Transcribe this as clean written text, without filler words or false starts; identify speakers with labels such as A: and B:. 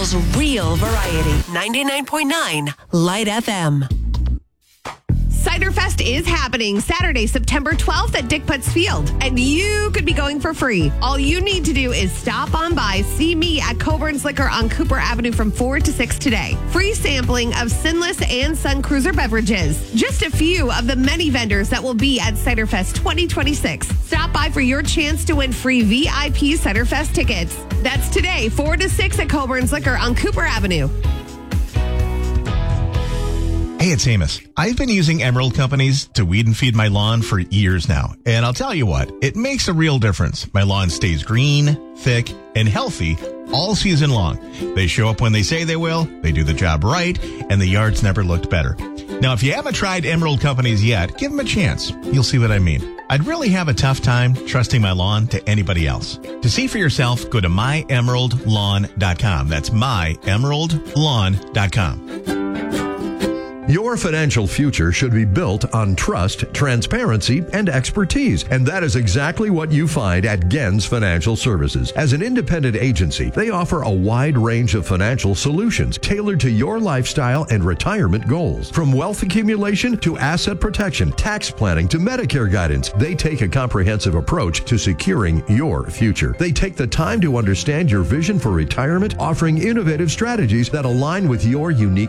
A: Nashville's real variety. 99.9 Light FM.
B: Cider Fest is happening Saturday, September 12th at Dick Putz Field, and you could be going for free. All you need to do is stop on by, see me at Coburn's Liquor on Cooper Avenue from 4 to 6 today. Free sampling of Sinless and Sun Cruiser beverages. Just a few of the many vendors that will be at Cider Fest 2026. Stop by for your chance to win free VIP Cider Fest tickets. That's today, 4 to 6 at Coburn's Liquor on Cooper Avenue.
C: Hey, it's Amos. I've been using Emerald Companies to weed and feed my lawn for years now. And I'll tell you what, it makes a real difference. My lawn stays green, thick, and healthy all season long. They show up when they say they will, they do the job right, and the yard's never looked better. Now, if you haven't tried Emerald Companies yet, give them a chance. You'll see what I mean. I'd really have a tough time trusting my lawn to anybody else. To see for yourself, go to myemeraldlawn.com. That's myemeraldlawn.com.
D: Your financial future should be built on trust, transparency, and expertise. And that is exactly what you find at Gens Financial Services. As an independent agency, they offer a wide range of financial solutions tailored to your lifestyle and retirement goals. From wealth accumulation to asset protection, tax planning to Medicare guidance, they take a comprehensive approach to securing your future. They take the time to understand your vision for retirement, offering innovative strategies that align with your unique